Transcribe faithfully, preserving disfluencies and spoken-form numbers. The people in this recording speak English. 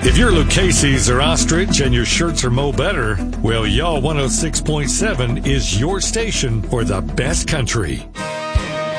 If you're Lucchese's or Ostrich and your shirts are Mo Better, well, Y'all one oh six point seven is your station for the best country.